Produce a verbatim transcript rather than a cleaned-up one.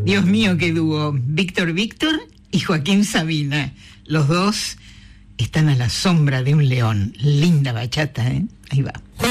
Dios mío, qué dúo. Víctor Víctor y Joaquín Sabina. Los dos están a la sombra de un león. Linda bachata, ¿eh? Ahí va.